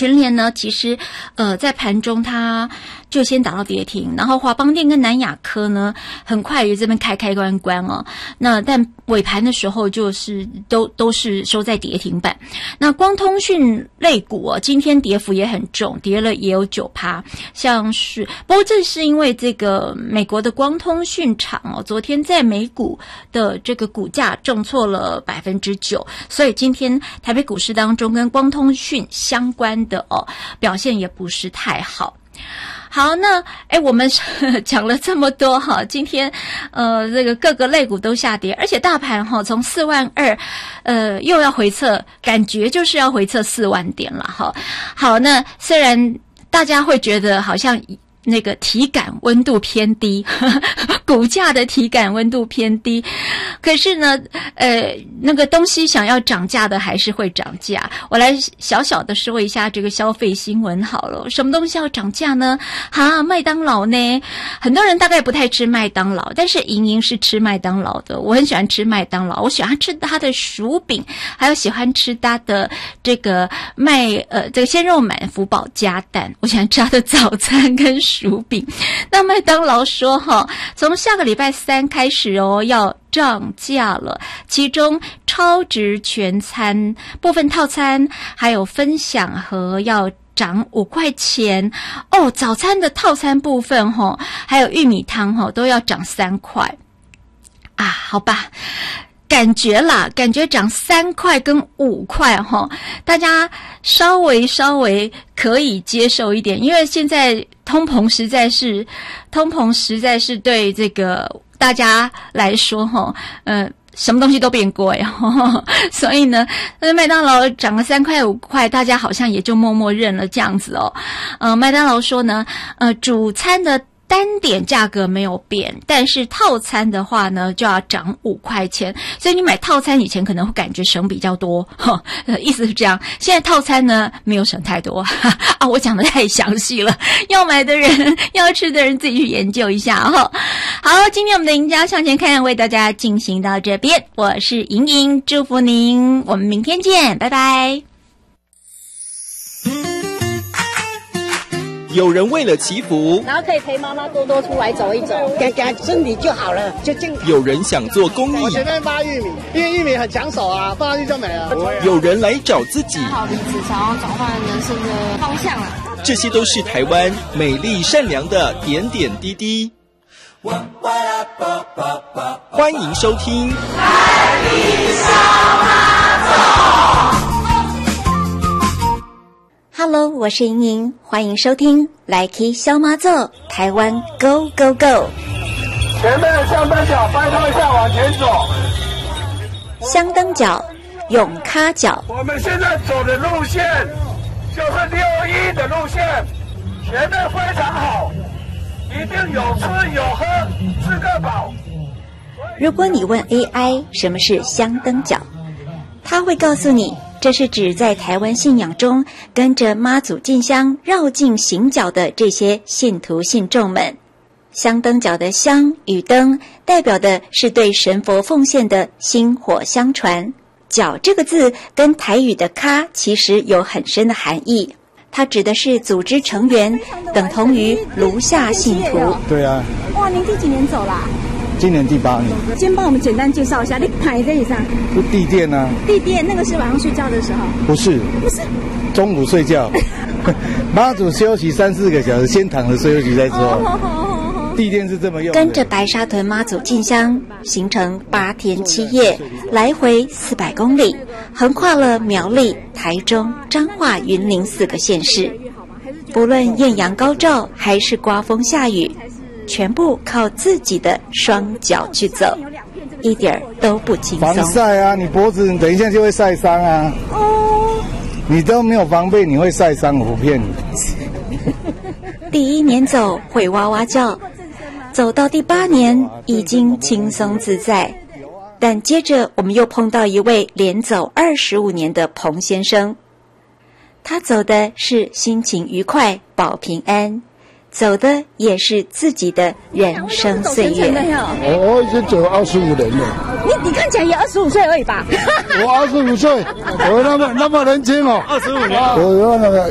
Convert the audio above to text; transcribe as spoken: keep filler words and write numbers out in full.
全联呢，其实呃在盘中它就先打到跌停，然后华邦电跟南亚科呢很快于这边开开关关哦，那但尾盘的时候就是都都是收在跌停板。那光通讯类股哦，今天跌幅也很重，跌了也有 百分之九， 像是不过这是因为这个美国的光通讯厂哦，昨天在美股的这个股价重挫了 百分之九， 所以今天台北股市当中跟光通讯相关的哦表现也不是太好。好，那哎，我们讲了这么多哈，今天呃，这个各个类股都下跌，而且大盘哈从四万二，呃，又要回测，感觉就是要回测四万点了哈。好，那虽然大家会觉得好像那个体感温度偏低，呵呵，股价的体感温度偏低，可是呢，呃，那个东西想要涨价的还是会涨价。我来小小的说一下这个消费新闻好了，什么东西要涨价呢？哈，麦当劳呢？很多人大概不太吃麦当劳，但是莹莹是吃麦当劳的，我很喜欢吃麦当劳，我喜欢吃它的薯饼，还有喜欢吃它的这个麦呃这个鲜肉满福堡加蛋，我喜欢吃它的早餐跟薯饼。那麦当劳说哈，从下个礼拜三开始哦，要涨价了，其中超值全餐、部分套餐还有分享盒要涨五块钱哦，早餐的套餐部分哈，还有玉米汤哈都要涨三块啊，好吧。感觉啦，感觉涨三块跟五块哈，大家稍微稍微可以接受一点，因为现在通膨实在是，通膨实在是对这个大家来说哈，呃，什么东西都变贵哈，所以呢，麦当劳涨了三块五块，大家好像也就默默认了这样子哦。呃，麦当劳说呢，呃，主餐的单点价格没有变，但是套餐的话呢就要涨五块钱，所以你买套餐以前可能会感觉省比较多，呵，意思是这样。现在套餐呢没有省太多哈啊，我讲的太详细了，要买的人要吃的人自己去研究一下哈。好，今天我们的赢家向前看为大家进行到这边，我是莹莹，祝福您，我们明天见，拜拜。 有人为了祈福， 然后可以陪妈妈多多出来走一走， 给给身体就好了，就健康。 有人想做公益， 我前面发玉米，因为玉米很抢手啊，放上去就没了。 有人来找自己， 好离职，想要转换人生的方向啊。 这些都是台湾美丽善良的点点滴滴。欢迎收听《台语小马走》。Hello， 我是莹莹，欢迎收听来 K 小马走，台湾 Go Go Go。 前面的香灯脚，拜托一下往前走。 香灯脚，永咖脚。 我们现在走的路线就是六一的路线，前面非常好，一定有吃有喝，吃个饱。 如果你问 A I 什么是香灯脚，他会告诉你，这是指在台湾信仰中跟着妈祖进香绕境行脚的这些信徒信众们。香灯脚的香与灯代表的是对神佛奉献的薪火相传，脚这个字跟台语的咖其实有很深的含义，它指的是组织成员等同于炉下信徒。 对啊。 哇，您第几年走啦？ 今年第八年。 先帮我们简单介绍一下，你排在以上。 不地垫啊。 地垫那个是晚上睡觉的时候？ 不是， 不是， 中午睡觉。妈祖休息三四个小时，先躺着休息再说。哦，地垫是这么用的。 跟着白沙屯妈祖进香，行程八天七夜，来回四百公里，横跨了苗栗、台中、彰化、云林四个县市。不论艳阳高照还是刮风下雨，全部靠自己的双脚去走，一点儿都不轻松。 防晒啊，你脖子等一下就会晒伤啊。哦。你都没有防备，你会晒伤，我不骗你。 第一年走会哇哇叫，走到第八年已经轻松自在。但接着我们又碰到一位连走二十五年的彭先生，他走的是心情愉快、保平安。走的也是自己的人生岁月。 我我已经走了二十五年了。 你你看起来也二十五岁而已吧？ 我二十五岁，我那么那么年轻哦， 二十五年。 我那个